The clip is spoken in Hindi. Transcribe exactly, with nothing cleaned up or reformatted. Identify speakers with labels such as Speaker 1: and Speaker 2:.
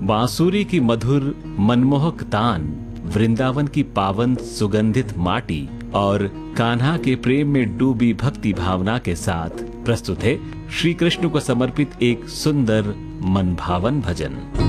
Speaker 1: बांसुरी की मधुर मनमोहक तान, वृंदावन की पावन सुगंधित माटी और कान्हा के प्रेम में डूबी भक्ति भावना के साथ प्रस्तुत है श्री कृष्ण को समर्पित एक सुंदर मनभावन भजन।